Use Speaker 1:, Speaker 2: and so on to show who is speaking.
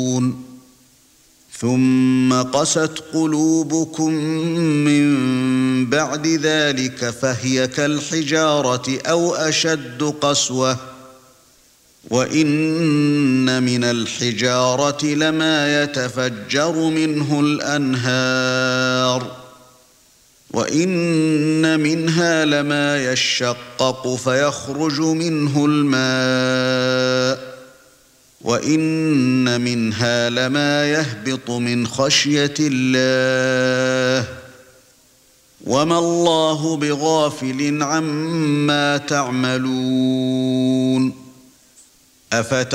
Speaker 1: ثُمَّ قَسَتْ قُلُوبُكُم مِّن بَعْدِ ذَلِكَ فَهِيَ كَالْحِجَارَةِ أَوْ أَشَدُّ قَسْوَةً وَإِنَّ مِنَ الْحِجَارَةِ لَمَا يَتَفَجَّرُ مِنْهُ الْأَنْهَارُ وَإِنَّ مِنْهَا لَمَا يَشَّقَّقُ فَيَخْرُجُ مِنْهُ الْمَاءُ وَإِنَّ مِنْهَا لَمَا يَهْبِطُ مِنْ خَشْيَةِ اللَّهِ وَمَا اللَّهُ بِغَافِلٍ عَمَّا تَعْمَلُونَ